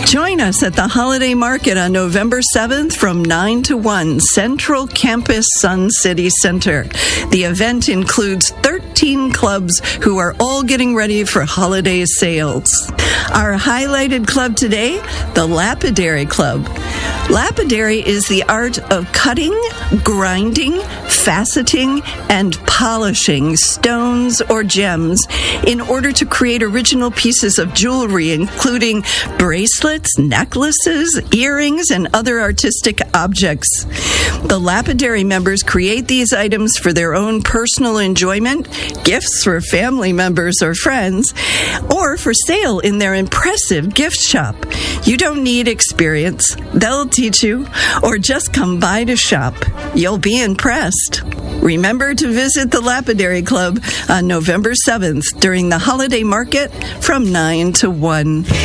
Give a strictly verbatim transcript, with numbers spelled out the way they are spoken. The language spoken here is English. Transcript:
Join us at the Holiday Market on November seventh from nine to one, Central Campus Sun City Center. The event includes thirteen clubs who are all getting ready for holiday sales. Our highlighted club today, the Lapidary Club. Lapidary is the art of cutting, grinding, faceting, and polishing stones or gems in order to create original pieces of jewelry, including bracelets, necklaces, earrings, and other artistic objects. The Lapidary members create these items for their own personal enjoyment, gifts for family members or friends, or for sale in their impressive gift shop. You don't need experience. They'll teach you, or just come by to shop. You'll be impressed. Remember to visit the Lapidary Club on November seventh during the holiday market from nine to one.